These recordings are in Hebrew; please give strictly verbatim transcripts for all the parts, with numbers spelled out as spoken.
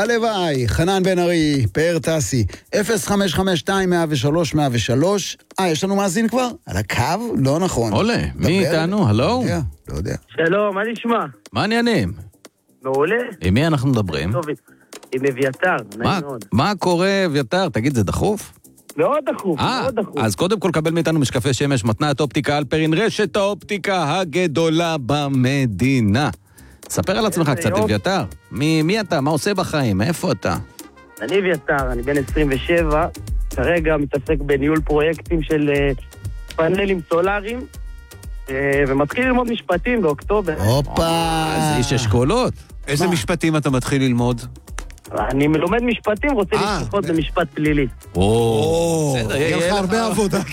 הלוואי, חנן בן ארי, פאר טסי, אפס חמש חמש שתיים אפס אפס שלוש אפס אפס שלוש. אה, יש לנו מאזין כבר? על הקו? לא נכון. עולה, מי איתנו? הלו? לא יודע. שלום, מה נשמע? מה העניינים? מעולה. עם מי אנחנו מדברים? טוב, עם אביתר, נעים מאוד. מה קורה, אביתר? תגיד, זה דחוף? מאוד דחוף, מאוד דחוף. אז קודם כל קבל מאיתנו משקפי שמש, מתנת אופטיקה אלפרין, רשת האופטיקה הגדולה במדינה. ספר על עצמך קצת, אביתר. מי אתה? מה עושה בחיים? איפה אתה? אני אביתר, אני בן עשרים ושבע, כרגע מתעסק בניהול פרויקטים של פאנלים סולאריים, ומתחיל ללמוד משפטים באוקטובר. הופה! אז איש אשכולות. איזה משפטים אתה מתחיל ללמוד? אני מלומד משפטים, רוצה להשתפות במשפט פלילי. או, יהיה לך הרבה עבודה.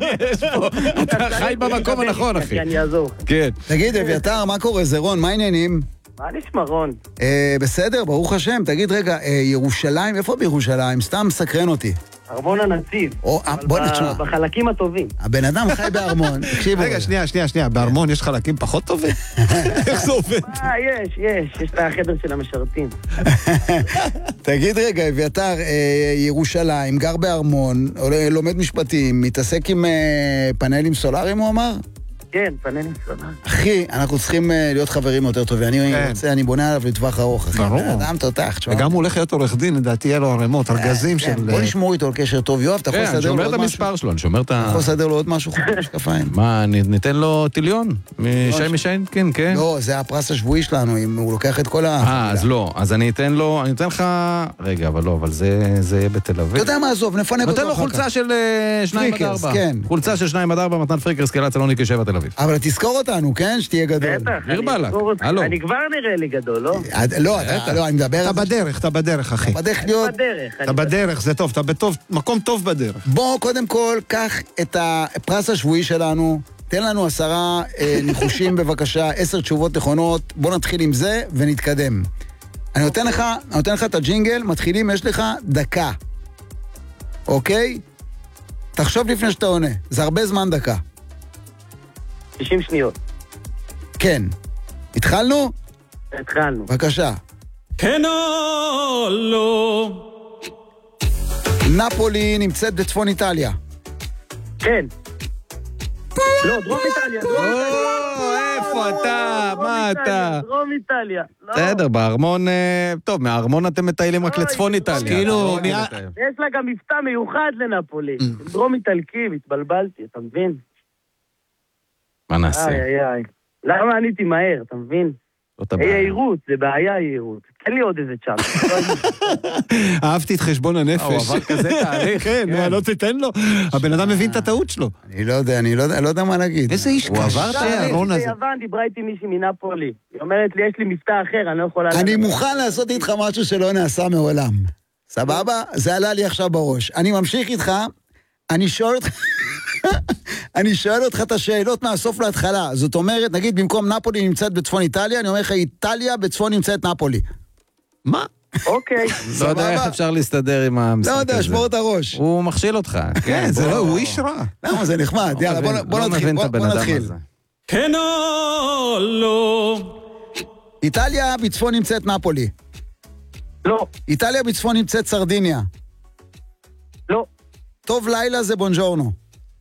אתה חי במקום הנכון, אחי. אני אעזור. כן. תגיד, אביתר, מה קורה? זה רון, מה העניינים? מה נשמע, רון? בסדר, ברוך השם. תגיד, רגע, ירושלים, איפה בירושלים? סתם סקרן אותי. ארמון הנציב. בוא נשמע. בחלקים הטובים. הבן אדם חי בארמון. רגע, שנייה, שנייה, שנייה. בארמון יש חלקים פחות טובים? איך זה עובד? אה, יש, יש. יש את החדר של המשרתים. תגיד רגע, אביתר, ירושלים, גר בארמון, לומד משפטים, מתעסק עם פאנלים סולאריים, הוא אמר? כן, פאנלים סולאריים. אחי, אנחנו צריכים להיות חברים יותר טובים. אני רוצה, אני בונה עליו לטווח ארוך, אחי. ברור. אדם תותח, תשמע. וגם הוא הולך להיות עורך דין, לדעתי יהיה לו ערמות, ארגזים של... בוא נשמור איתו על קשר טוב. יואב, אתה יכול לסדר לו עוד משהו? אני שומר את המספר שלו, אני שומר את ה... אתה יכול לסדר לו עוד משהו חוץ משקפיים. מה, ניתן לו טיליון? משי משיין? כן, כן. לא, זה הפרס השבועי שלנו, אם הוא לוקח את כל ה... אה, אז לא. אז אני אתן לו, אני אתן לך... רגע, אבל לא, אבל זה יהיה בתל אביב. אתה יודע מה, עזוב, נפנק אותו נותן לו חולצה של שניים עד ארבע. חולצה של שניים עד ארבע, מתן פריקרס, קהילת סלוניקי שבע תל אביב. אבל תזכור אותנו, כן? שתהיה גדול. בטח, אני כבר נראה לי גדול, לא? לא, אני מדבר... אתה בדרך, אתה בדרך, אחי. אתה בדרך להיות... אתה בדרך, זה טוב, אתה במקום טוב בדרך. בוא, קודם כל, קח את הפרס השבועי שלנו, תן לנו עשרה ניחושים בבקשה, עשר תשובות נכונות, בוא נתחיל עם זה ונתקדם. אני נותן לך, אני נותן לך את הג'ינגל, מתחילים, יש לך דקה. אוקיי? תחשוב לפני שאתה עונה, זה הרבה זמן דקה. שישים שניות. כן. התחלנו? התחלנו. בבקשה. כן או לא. נפולי נמצאת בצפון איטליה. כן. לא, דרום איטליה. איפה אתה? מה אתה? דרום איטליה. בסדר, בארמון... טוב, מהארמון אתם מטיילים רק לצפון איטליה. כאילו... יש לה גם מבטא מיוחד לנפולי. דרום איטלקי, התבלבלתי, אתה מבין? מה נעשה? איי, איי, איי. למה עניתי מהר, אתה מבין? יעירות, זה בעיה יעירות. תן לי עוד איזה צ'אנס. אהבתי את חשבון הנפש. הוא עבר כזה תאריך. כן, לא תיתן לו. הבן אדם מבין את הטעות שלו. אני לא יודע, אני לא יודע מה להגיד. איזה איש קשה, הרון הזה. ביוון דיברה איתי מישהי מנפולי. היא אומרת לי, יש לי מבטא אחר, אני לא יכולה... אני מוכן לעשות איתך משהו שלא נעשה מעולם. סבבה? זה עלה לי עכשיו בראש. אני ממשיך איתך, אני שואל אותך... אני שואל אותך את השאלות מהסוף להתחלה. זאת אומרת, נגיד, במקום נפולי נמצאת בצפון איטליה, אני אומר לך, איטליה בצפון נמצאת נפולי. מה? אוקיי. לא יודע איך אפשר להסתדר עם המשחק הזה. לא יודע, שבור את הראש. הוא מכשיל אותך. כן, זה לא, הוא איש רע. למה, זה נחמד. יאללה, בוא נתחיל. בוא נתחיל. כן או לא. איטליה בצפון נמצאת נפולי. לא. איטליה בצפון נמצאת סרדיניה. לא. טוב לילה זה בונג'ורנו.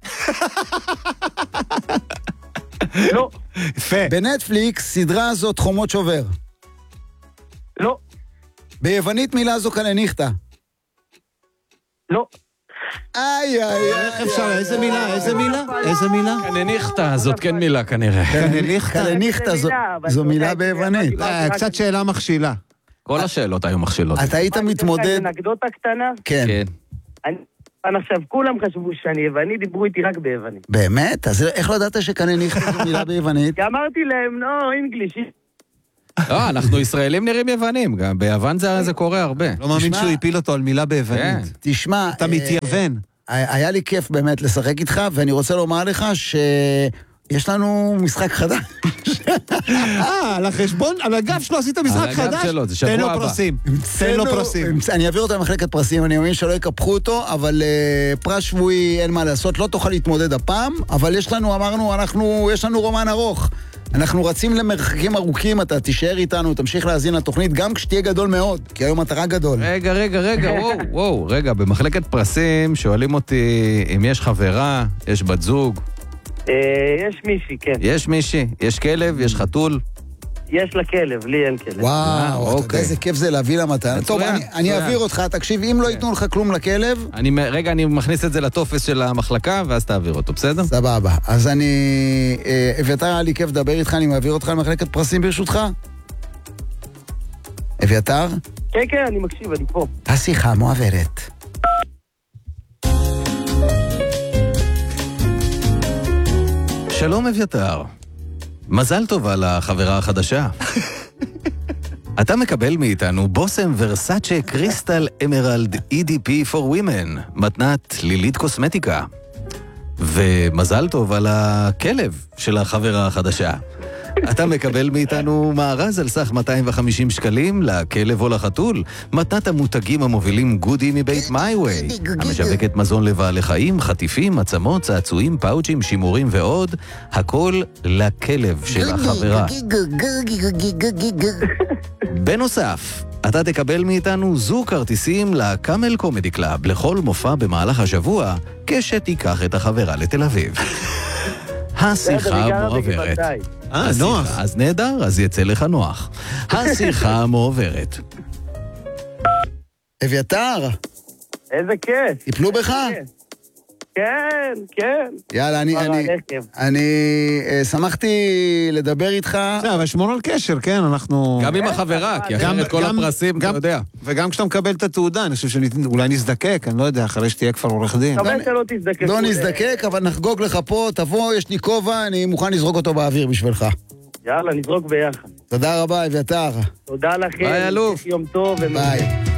לא. יפה. בנטפליקס סדרה זאת חומות שובר. לא. ביוונית מילה זו קלניכטה. לא. איי איי. איך אפשר? איזה מילה? איזה מילה? איזה מילה? קנניכטה, זאת כן מילה כנראה. קלניכטה זו מילה ביוונית. קצת שאלה מכשילה. כל השאלות היו מכשילות. אתה היית מתמודד... אנקדוטה קטנה? כן. אני עכשיו, כולם חשבו שאני יווני, דיברו איתי רק ביוונית. באמת? אז איך לא ידעת שקנניכטה זו מילה ביוונית? כי אמרתי להם, לא, אינגליש. לא, אנחנו ישראלים נראים יוונים, גם ביוון זה קורה הרבה. לא מאמין שהוא הפיל אותו על מילה ביוונית. תשמע... אתה מתייוון. היה לי כיף באמת לשחק איתך, ואני רוצה לומר לך ש... יש לנו משחק חדש. אה, על החשבון, על הגב שלו עשית משחק חדש? תן לו פרסים. תן לו פרסים. אני אעביר אותו למחלקת פרסים, אני מאמין שלא יקפחו אותו, אבל פרס שבועי אין מה לעשות, לא תוכל להתמודד הפעם, אבל יש לנו, אמרנו, אנחנו, יש לנו רומן ארוך. אנחנו רצים למרחקים ארוכים, אתה תישאר איתנו, תמשיך להזין לתוכנית, גם כשתהיה גדול מאוד, כי היום אתה רק גדול. רגע, רגע, רגע, וואו, וואו, רגע, במחלקת פרסים שואלים אותי אם יש חברה, יש בת זוג. יש מישהי, כן. יש מישהי, יש כלב, יש חתול. יש לה כלב, לי אין כלב. וואו, אתה יודע איזה כיף זה להביא לה מתנה. טוב, אני אעביר אותך, תקשיב, אם לא ייתנו לך כלום לכלב... רגע, אני מכניס את זה לטופס של המחלקה, ואז תעביר אותו, בסדר? סבבה. אז אני... אביתר, היה לי כיף לדבר איתך, אני מעביר אותך למחלקת פרסים ברשותך. אביתר? כן, כן, אני מקשיב, אני פה. השיחה מועברת. שלום אביתר. מזל טוב על החברה החדשה. אתה מקבל מאיתנו בוסם ורסאצ'ה קריסטל אמרלד אי די פי for women, מתנת לילית קוסמטיקה. ומזל טוב על הכלב של החברה החדשה. אתה מקבל מאיתנו מארז על סך מאתיים וחמישים שקלים לכלב או לחתול, מתנת המותגים המובילים גודי מבית מייווי, המשווקת מזון לבעלי חיים, חטיפים, עצמות, צעצועים, פאוצ'ים, שימורים ועוד, הכל לכלב של החברה. בנוסף, אתה תקבל מאיתנו זוג כרטיסים לקאמל קומדי קלאב לכל מופע במהלך השבוע, כשתיקח את החברה לתל אביב. השיחה מועברת. אה, נוח. אז נהדר, אז יצא לך נוח. השיחה מועברת. אביתר. איזה כיף. טיפלו בך? כן, כן. יאללה, אני, אני, אני אה, שמחתי לדבר איתך. זה, אבל שמור על קשר, כן, אנחנו... גם עם החברה, כי אחרת כל הפרסים, אתה יודע. וגם כשאתה מקבל את התעודה, אני חושב שאולי נזדקק, אני לא יודע, אחרי שתהיה כבר עורך דין. חבל שלא תזדקק. לא נזדקק, אבל נחגוג לך פה, תבוא, יש לי כובע, אני מוכן לזרוק אותו באוויר בשבילך. יאללה, נזרוק ביחד. תודה רבה, אביתר. תודה לכם. ביי, אלוף. יום טוב. ביי.